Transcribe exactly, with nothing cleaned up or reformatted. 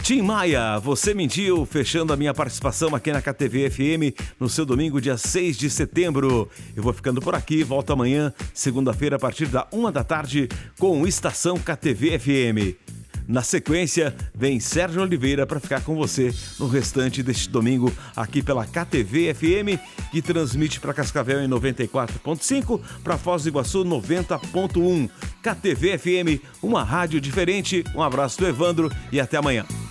Tim Maia, Você Mentiu, fechando a minha participação aqui na K T V F M no seu domingo, dia seis de setembro. Eu vou ficando por aqui, volto amanhã, segunda-feira, a partir da uma da tarde, com Estação K T V F M. Na sequência, vem Sérgio Oliveira para ficar com você no restante deste domingo aqui pela K T V F M, que transmite para Cascavel em noventa e quatro ponto cinco, para Foz do Iguaçu noventa ponto um. K T V F M, uma rádio diferente. Um abraço do Evandro e até amanhã.